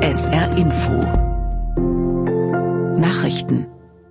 SR Info Nachrichten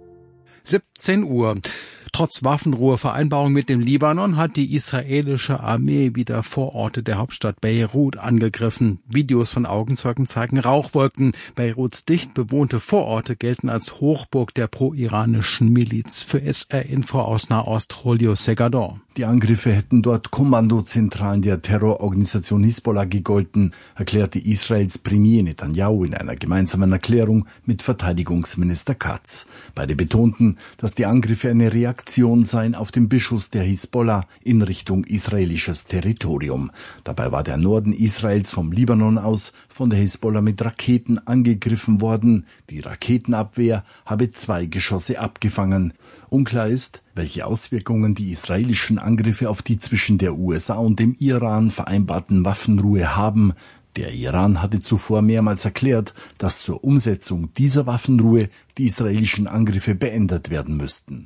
17 Uhr. Trotz Waffenruhevereinbarung mit dem Libanon hat die israelische Armee wieder Vororte der Hauptstadt Beirut angegriffen. Videos von Augenzeugen zeigen Rauchwolken. Beiruts dicht bewohnte Vororte gelten als Hochburg der pro-iranischen Miliz. Für SR Info aus Nahost, Julio Segador. Die Angriffe hätten dort Kommandozentralen der Terrororganisation Hisbollah gegolten, erklärte Israels Premier Netanyahu in einer gemeinsamen Erklärung mit Verteidigungsminister Katz. Beide betonten, dass die Angriffe eine Reaktion seien auf den Beschuss der Hisbollah in Richtung israelisches Territorium. Dabei war der Norden Israels vom Libanon aus von der Hisbollah mit Raketen angegriffen worden. Die Raketenabwehr habe 2 Geschosse abgefangen. Unklar ist, welche Auswirkungen die israelischen Angriffe auf die zwischen der USA und dem Iran vereinbarten Waffenruhe haben. Der Iran hatte zuvor mehrmals erklärt, dass zur Umsetzung dieser Waffenruhe die israelischen Angriffe beendet werden müssten.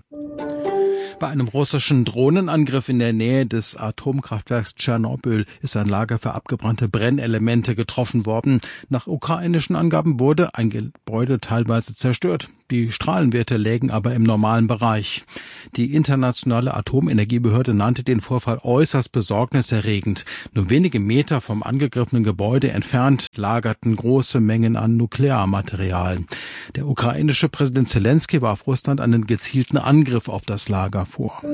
Bei einem russischen Drohnenangriff in der Nähe des Atomkraftwerks Tschernobyl ist ein Lager für abgebrannte Brennelemente getroffen worden. Nach ukrainischen Angaben wurde ein Gebäude teilweise zerstört. Die Strahlenwerte lägen aber im normalen Bereich. Die internationale Atomenergiebehörde nannte den Vorfall äußerst besorgniserregend. Nur wenige Meter vom angegriffenen Gebäude entfernt lagerten große Mengen an Nuklearmaterial. Der ukrainische Präsident Zelensky warf Russland einen gezielten Angriff auf das Lager vor.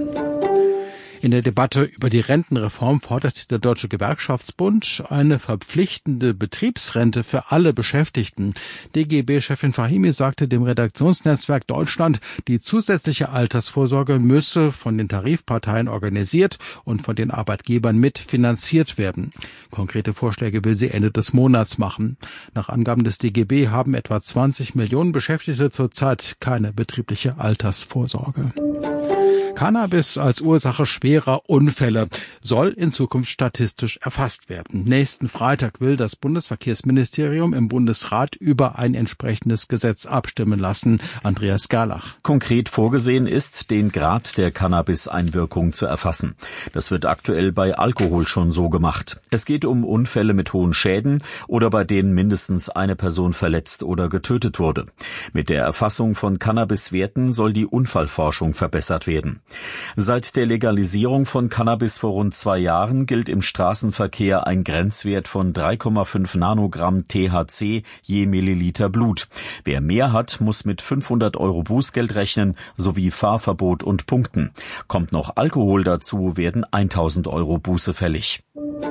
In der Debatte über die Rentenreform fordert der Deutsche Gewerkschaftsbund eine verpflichtende Betriebsrente für alle Beschäftigten. DGB-Chefin Fahimi sagte dem Redaktionsnetzwerk Deutschland, die zusätzliche Altersvorsorge müsse von den Tarifparteien organisiert und von den Arbeitgebern mitfinanziert werden. Konkrete Vorschläge will sie Ende des Monats machen. Nach Angaben des DGB haben etwa 20 Millionen Beschäftigte zurzeit keine betriebliche Altersvorsorge. Cannabis als Ursache schwerer Unfälle soll in Zukunft statistisch erfasst werden. Nächsten Freitag will das Bundesverkehrsministerium im Bundesrat über ein entsprechendes Gesetz abstimmen lassen. Andreas Gerlach. Konkret vorgesehen ist, den Grad der Cannabis-Einwirkung zu erfassen. Das wird aktuell bei Alkohol schon so gemacht. Es geht um Unfälle mit hohen Schäden oder bei denen mindestens eine Person verletzt oder getötet wurde. Mit der Erfassung von Cannabis-Werten soll die Unfallforschung verbessert werden. Seit der Legalisierung von Cannabis vor rund 2 Jahren gilt im Straßenverkehr ein Grenzwert von 3,5 Nanogramm THC je Milliliter Blut. Wer mehr hat, muss mit 500 € Bußgeld rechnen, sowie Fahrverbot und Punkten. Kommt noch Alkohol dazu, werden 1.000 € Buße fällig.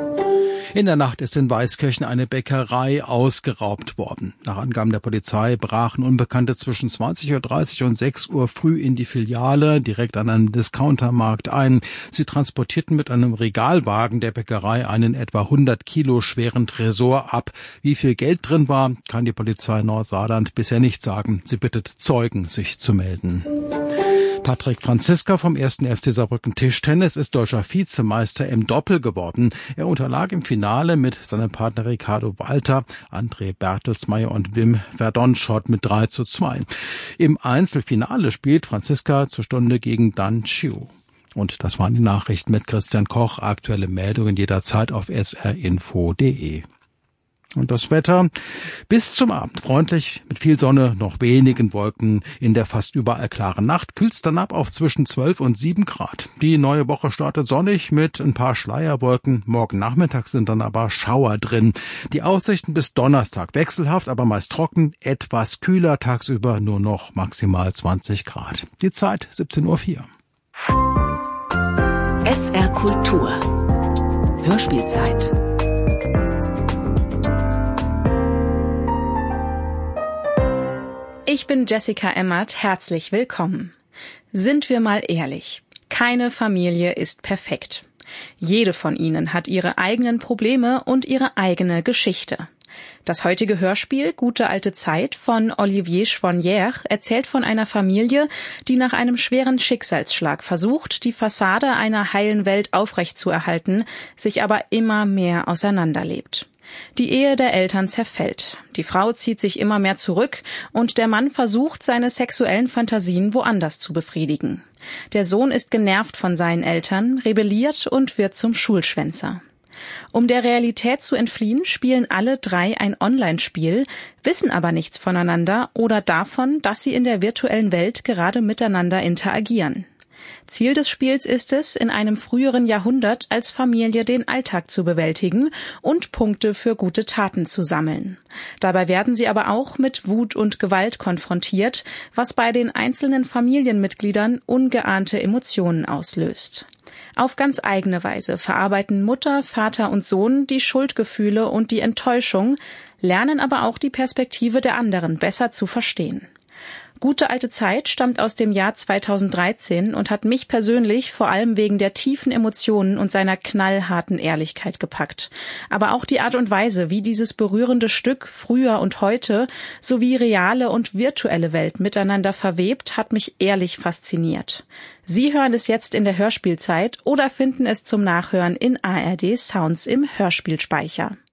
In der Nacht ist in Weißkirchen eine Bäckerei ausgeraubt worden. Nach Angaben der Polizei brachen Unbekannte zwischen 20.30 Uhr und 6 Uhr früh in die Filiale direkt an einem Discountermarkt ein. Sie transportierten mit einem Regalwagen der Bäckerei einen etwa 100 Kilo schweren Tresor ab. Wie viel Geld drin war, kann die Polizei Nordsaarland bisher nicht sagen. Sie bittet Zeugen, sich zu melden. Patrick Franziska vom 1. FC Saarbrücken Tischtennis ist deutscher Vizemeister im Doppel geworden. Er unterlag im Finale mit seinem Partner Ricardo Walter, André Bertelsmeier und Wim Verdonschot mit 3:2. Im Einzelfinale spielt Franziska zur Stunde gegen Dan Chiu. Und das waren die Nachrichten mit Christian Koch. Aktuelle Meldungen jederzeit auf srinfo.de. Und das Wetter bis zum Abend freundlich, mit viel Sonne, noch wenigen Wolken. In der fast überall klaren Nacht kühlt's dann ab auf zwischen 12 und 7 Grad. Die neue Woche startet sonnig mit ein paar Schleierwolken. Morgen Nachmittag sind dann aber Schauer drin. Die Aussichten bis Donnerstag wechselhaft, aber meist trocken, etwas kühler, tagsüber nur noch maximal 20 Grad. Die Zeit 17:04 Uhr. SR Kultur Hörspielzeit. Ich bin Jessica Emmert, herzlich willkommen. Sind wir mal ehrlich, keine Familie ist perfekt. Jede von ihnen hat ihre eigenen Probleme und ihre eigene Geschichte. Das heutige Hörspiel Gute alte Zeit von Olivier Chouanière erzählt von einer Familie, die nach einem schweren Schicksalsschlag versucht, die Fassade einer heilen Welt aufrechtzuerhalten, sich aber immer mehr auseinanderlebt. Die Ehe der Eltern zerfällt. Die Frau zieht sich immer mehr zurück und der Mann versucht, seine sexuellen Fantasien woanders zu befriedigen. Der Sohn ist genervt von seinen Eltern, rebelliert und wird zum Schulschwänzer. Um der Realität zu entfliehen, spielen alle 3 ein Online-Spiel, wissen aber nichts voneinander oder davon, dass sie in der virtuellen Welt gerade miteinander interagieren. Ziel des Spiels ist es, in einem früheren Jahrhundert als Familie den Alltag zu bewältigen und Punkte für gute Taten zu sammeln. Dabei werden sie aber auch mit Wut und Gewalt konfrontiert, was bei den einzelnen Familienmitgliedern ungeahnte Emotionen auslöst. Auf ganz eigene Weise verarbeiten Mutter, Vater und Sohn die Schuldgefühle und die Enttäuschung, lernen aber auch die Perspektive der anderen besser zu verstehen. Gute alte Zeit stammt aus dem Jahr 2013 und hat mich persönlich vor allem wegen der tiefen Emotionen und seiner knallharten Ehrlichkeit gepackt. Aber auch die Art und Weise, wie dieses berührende Stück früher und heute sowie reale und virtuelle Welt miteinander verwebt, hat mich ehrlich fasziniert. Sie hören es jetzt in der Hörspielzeit oder finden es zum Nachhören in ARD Sounds im Hörspielspeicher.